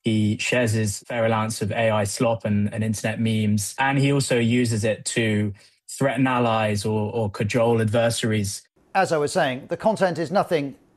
He shares his fair allowance of AI slop and internet memes, and he also uses it to threaten allies or cajole adversaries. As I was saying, the content is nothing